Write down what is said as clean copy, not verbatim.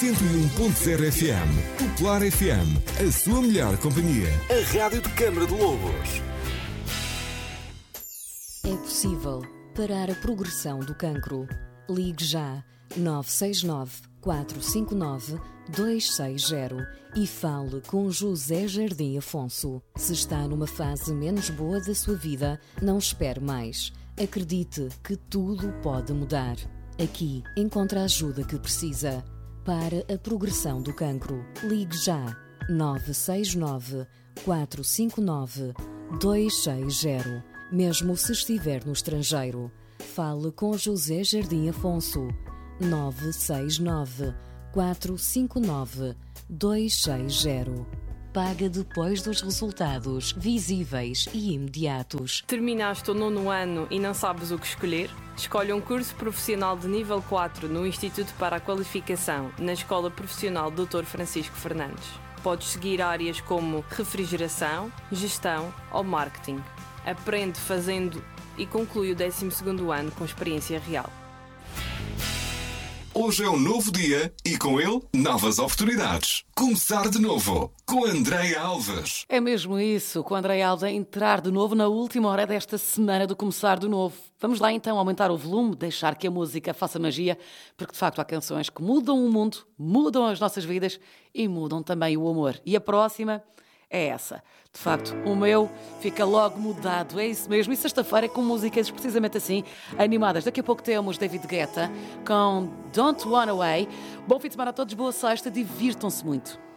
101.0 FM. Popular FM, a sua melhor companhia. A rádio de Câmara de Lobos. É possível parar a progressão do cancro. Ligue já 969 459 260 e fale com José Jardim Afonso. Se está numa fase menos boa da sua vida, não espere mais. Acredite que tudo pode mudar. Aqui encontra a ajuda que precisa. Para a progressão do cancro, ligue já 969 459 260. Mesmo se estiver no estrangeiro, fale com José Jardim Afonso. 969 459 260. Paga depois dos resultados visíveis e imediatos. Terminaste o 9º ano e não sabes o que escolher? Escolhe um curso profissional de nível 4 no Instituto para a Qualificação, na Escola Profissional Dr. Francisco Fernandes. Podes seguir áreas como refrigeração, gestão ou marketing. Aprende fazendo e conclui o 12º ano com experiência real. Hoje é um novo dia e com ele, novas oportunidades. Começar de novo, com Andréia Alves. É mesmo isso, com a Andréia Alves a entrar de novo na última hora desta semana do Começar de Novo. Vamos lá então aumentar o volume, deixar que a música faça magia, porque de facto há canções que mudam o mundo, mudam as nossas vidas e mudam também o amor. E a próxima é essa. De facto, o meu fica logo mudado, é isso mesmo. E sexta-feira com músicas precisamente assim, animadas. Daqui a pouco temos David Guetta com Don't Wanna Away. Bom fim de semana a todos, boa sexta, divirtam-se muito.